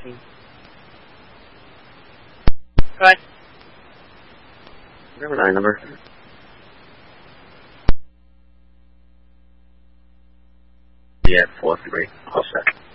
16. Go ahead. Remember that number? Yeah, 4th degree. All set.